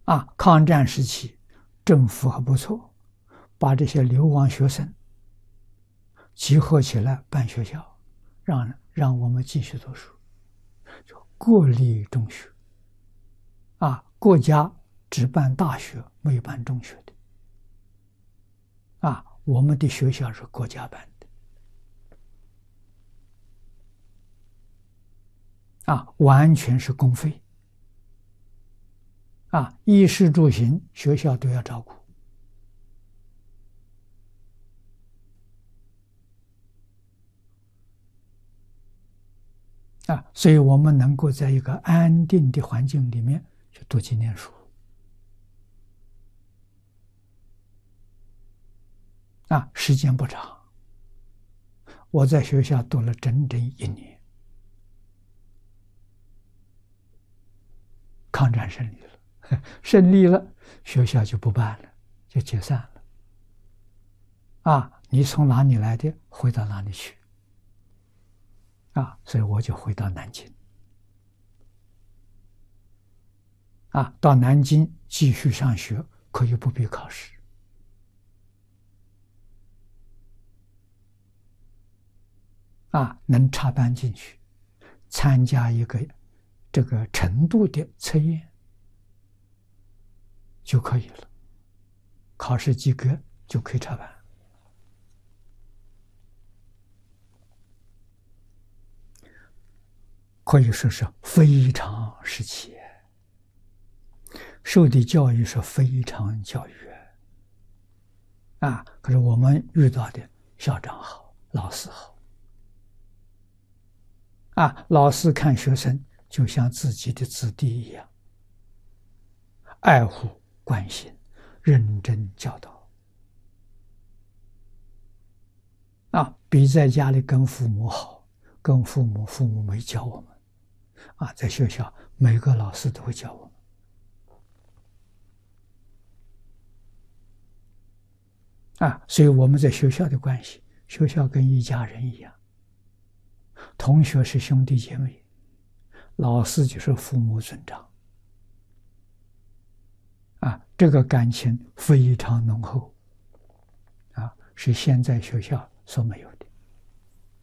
抗战时期，政府还不错，把这些流亡学生集合起来办学校，让我们继续读书，就国立中学。国家只办大学，没办中学的。我们的学校是国家办的。完全是公费。衣食住行学校都要照顾。所以我们能够在一个安定的环境里面去读经念书。时间不长，我在学校读了整整1年。抗战胜利了，胜利了，学校就不办了，就解散了。你从哪里来的，回到哪里去。所以我就回到南京。到南京继续上学，可以不必考试。能插班进去，参加一个这个程度的测验就可以了，考试及格就可以插班。可以说是非常时期，受的教育是非常教育。可是我们遇到的校长好，老师好。老师看学生就像自己的子弟一样，爱护关心，认真教导。比在家里跟父母好，跟父母没教我们。在学校每个老师都会教我们。所以我们在学校的关系，学校跟一家人一样，同学是兄弟姐妹，老师就是父母尊长。这个感情非常浓厚。是现在学校所没有的。